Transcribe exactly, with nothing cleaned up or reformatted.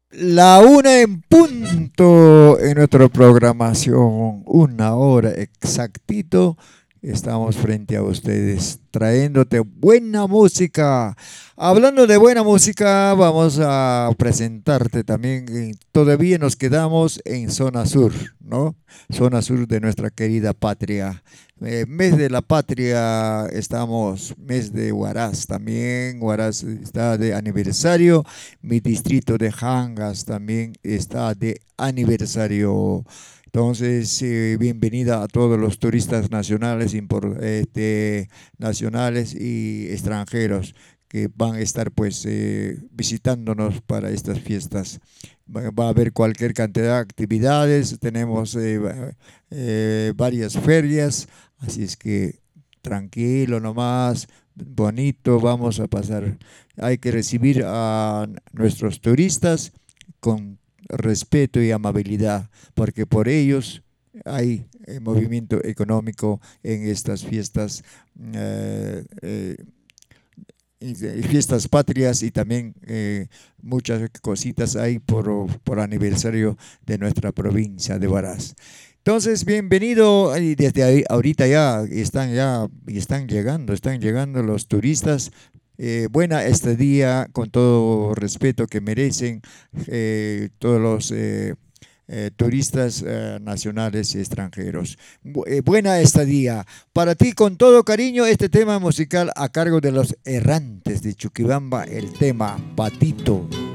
La una en punto en nuestra programación, una hora exactito. Estamos frente a ustedes trayéndote buena música. Hablando de buena música, vamos a presentarte también. eh, Todavía nos quedamos en zona sur, ¿no? Zona sur de nuestra querida patria. Eh, mes de la patria, estamos, mes de Huaraz también. Huaraz está de aniversario. Mi distrito de Hangas también está de aniversario. Entonces, eh, bienvenida a todos los turistas nacionales, impor- este, nacionales y extranjeros que van a estar pues eh, visitándonos para estas fiestas. Va, va a haber cualquier cantidad de actividades, tenemos eh, va- eh, varias ferias, así es que tranquilo nomás, bonito, vamos a pasar. Hay que recibir a nuestros turistas con respeto y amabilidad, porque por ellos hay eh, movimiento económico en estas fiestas, eh, eh, y de- fiestas patrias y también eh, muchas cositas hay por, por aniversario de nuestra provincia de Huaraz. Entonces, bienvenido y desde ahí, ahorita ya están ya y están llegando, están llegando los turistas. Eh, buena estadía, con todo respeto que merecen eh, todos los eh, eh, turistas eh, nacionales y extranjeros. Bu- eh, buena estadía. Para ti, con todo cariño, este tema musical a cargo de los errantes de Chuquibamba, el tema Patito.